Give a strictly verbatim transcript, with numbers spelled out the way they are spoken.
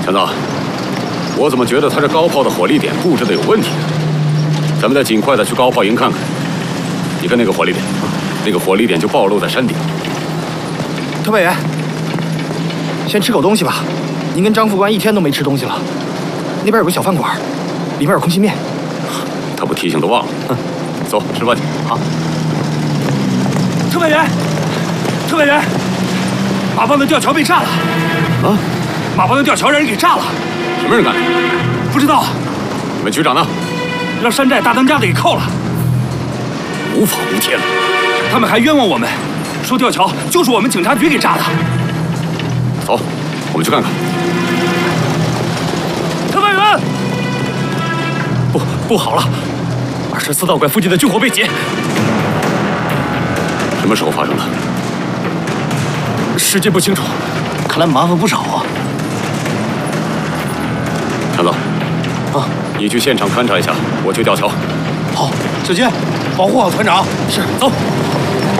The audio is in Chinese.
陈总，我怎么觉得他这高炮的火力点布置的有问题？咱们得尽快的去高炮营看看。你看那个火力点，那个火力点就暴露在山顶。 特派员，先吃口东西吧。您跟张副官一天都没吃东西了。那边有个小饭馆，里面有空心面。 他不提醒都忘了。哼，走，吃饭去。好。 特派员，特派员，马帮的吊桥被炸了。 啊？ 马帮的吊桥让人给炸了。 什么人干的？ 不知道。 你们局长呢？ 让山寨大当家的给扣了。 无法无天了。 他们还冤枉我们，说吊桥就是我们警察局给炸的。 走，我们去看看。 特派员， 不，不好了！二十四道馆附近的军火被劫。 什么时候发生的？ 时间不清楚，看来麻烦不少啊。 陈总， 啊， 你去现场勘察一下，我去吊桥。 好，小金，保护好团长。是，走。